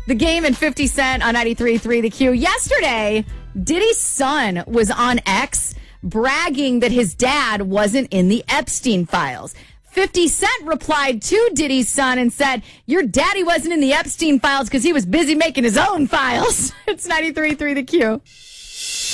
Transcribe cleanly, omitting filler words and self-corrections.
The Game and 50 Cent on 93.3 The Q. Yesterday, Diddy's son was on X bragging that his dad wasn't in the Epstein files. 50 Cent replied to Diddy's son and said, your daddy wasn't in the Epstein files because he was busy making his own files. It's 93.3 The Q.